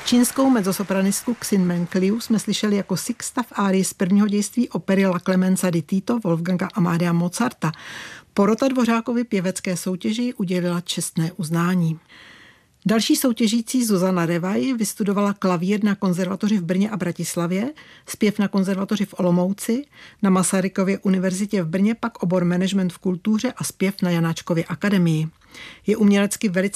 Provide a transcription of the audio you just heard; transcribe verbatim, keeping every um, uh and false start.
Čínskou mezzosopranistku Xin Menkliu jsme slyšeli jako sixta v árii z prvního dějství opery La Clemenza di Tito Wolfganga Amadea Mozarta. Porota Dvořákovy pěvecké soutěži udělila čestné uznání. Další soutěžící Zuzana Revaj vystudovala klavír na konzervatoři v Brně a Bratislavě, zpěv na konzervatoři v Olomouci, na Masarykově univerzitě v Brně pak obor management v kultuře a zpěv na Janáčkově akademii. Je umělecky velice